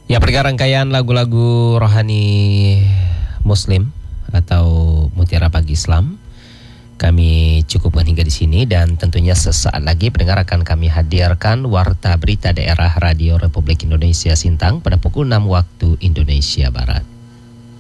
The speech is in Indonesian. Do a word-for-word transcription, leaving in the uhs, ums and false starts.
Ya, perkara rangkaian lagu-lagu rohani Muslim atau Mutiara Pagi Islam kami cukupkan hingga di sini, dan tentunya sesaat lagi pendengar akan kami hadirkan Warta Berita Daerah Radio Republik Indonesia Sintang pada pukul enam waktu Indonesia Barat.